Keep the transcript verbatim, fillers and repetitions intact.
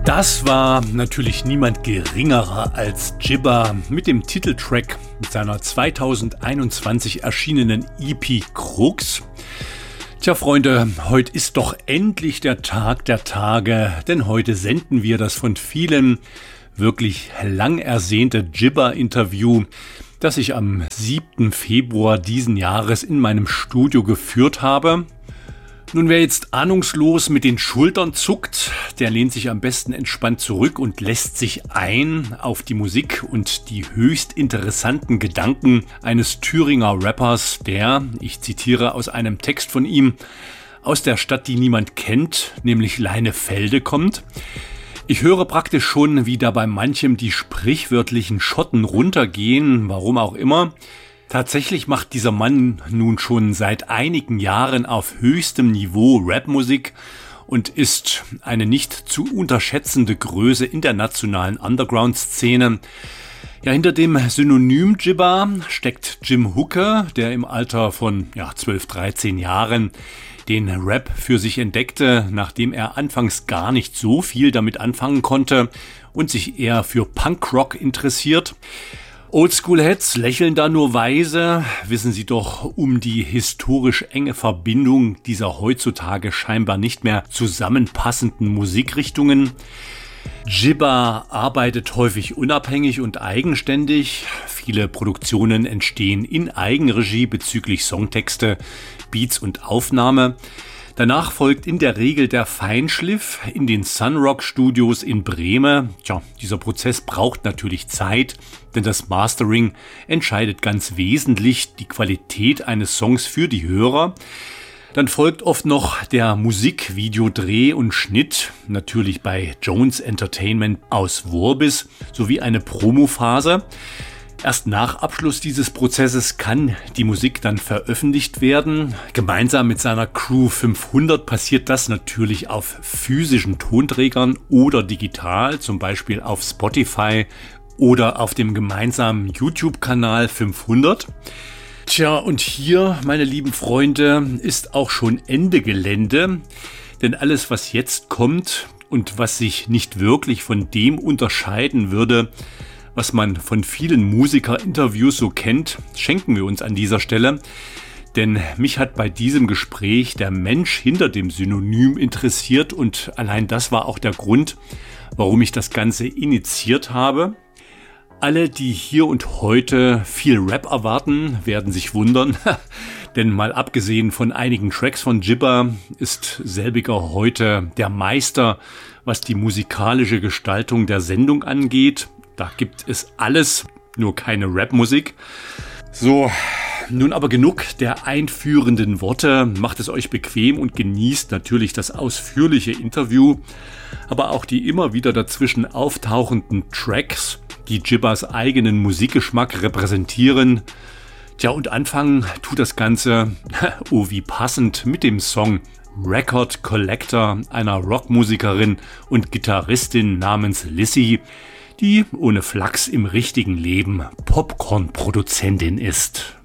Das war natürlich niemand geringerer als Jibba mit dem Titeltrack seiner zweitausendeinundzwanzig erschienenen E P Krux. Tja, Freunde, heute ist doch endlich der Tag der Tage, denn heute senden wir das von vielen wirklich lang ersehnte Jibba-Interview, das ich am siebten Februar diesen Jahres in meinem Studio geführt habe. Nun, wer jetzt ahnungslos mit den Schultern zuckt, der lehnt sich am besten entspannt zurück und lässt sich ein auf die Musik und die höchst interessanten Gedanken eines Thüringer Rappers, der, ich zitiere aus einem Text von ihm, aus der Stadt, die niemand kennt, nämlich Leinefelde kommt. Ich höre praktisch schon, wie da bei manchem die sprichwörtlichen Schotten runtergehen, warum auch immer. Tatsächlich macht dieser Mann nun schon seit einigen Jahren auf höchstem Niveau Rapmusik und ist eine nicht zu unterschätzende Größe in der nationalen Underground-Szene. Ja, hinter dem Synonym Jibba steckt Jim Hooker, der im Alter von ja, zwölf, dreizehn Jahren den Rap für sich entdeckte, nachdem er anfangs gar nicht so viel damit anfangen konnte und sich eher für Punkrock interessiert. Oldschool-Heads lächeln da nur weise, wissen sie doch um die historisch enge Verbindung dieser heutzutage scheinbar nicht mehr zusammenpassenden Musikrichtungen. Jibba arbeitet häufig unabhängig und eigenständig. Viele Produktionen entstehen in Eigenregie bezüglich Songtexte, Beats und Aufnahme. Danach folgt in der Regel der Feinschliff in den Sunrock Studios in Bremen. Tja, dieser Prozess braucht natürlich Zeit, denn das Mastering entscheidet ganz wesentlich die Qualität eines Songs für die Hörer. Dann folgt oft noch der Musikvideodreh und Schnitt, natürlich bei Jones Entertainment aus Worbis, sowie eine Promophase. Erst nach Abschluss dieses Prozesses kann die Musik dann veröffentlicht werden. Gemeinsam mit seiner Crew fünfhundert passiert das natürlich auf physischen Tonträgern oder digital, zum Beispiel auf Spotify oder auf dem gemeinsamen YouTube-Kanal fünfhundert. Tja, und hier, meine lieben Freunde, ist auch schon Ende Gelände, denn alles, was jetzt kommt und was sich nicht wirklich von dem unterscheiden würde, was man von vielen Musiker-Interviews so kennt, schenken wir uns an dieser Stelle. Denn mich hat bei diesem Gespräch der Mensch hinter dem Synonym interessiert und allein das war auch der Grund, warum ich das Ganze initiiert habe. Alle, die hier und heute viel Rap erwarten, werden sich wundern, denn mal abgesehen von einigen Tracks von Jibba ist selbiger heute der Meister, was die musikalische Gestaltung der Sendung angeht. Da gibt es alles, nur keine Rapmusik. So, nun aber genug der einführenden Worte. Macht es euch bequem und genießt natürlich das ausführliche Interview, aber auch die immer wieder dazwischen auftauchenden Tracks, die Jibbas eigenen Musikgeschmack repräsentieren. Tja, und anfangen tut das Ganze, oh wie passend, mit dem Song Record Collector einer Rockmusikerin und Gitarristin namens Lissy, die ohne Flachs im richtigen Leben Popcorn-Produzentin ist.